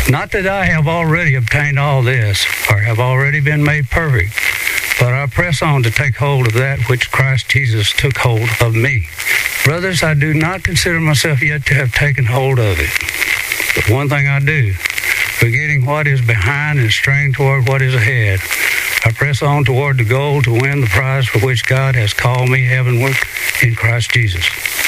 Not that I have already obtained all this, or have already been made perfect, but I press on to take hold of that which Christ Jesus took hold of me. Brothers, I do not consider myself yet to have taken hold of it. But one thing I do, forgetting what is behind and straining toward what is ahead, I press on toward the goal to win the prize for which God has called me heavenward in Christ Jesus.